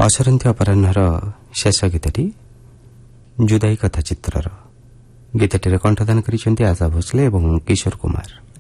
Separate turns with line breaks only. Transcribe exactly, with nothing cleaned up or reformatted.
ଅସରନ୍ତି ଅପରାହ୍ନର ଶେଷ ଗୀତଟି ଜୁଦାଇ କଥା ଚିତ୍ରର। ଗୀତଟିରେ କଣ୍ଠଦାନ କରିଛନ୍ତି ଆଶା ଭୋସଲେ ଏବଂ କିଶୋର କୁମାର।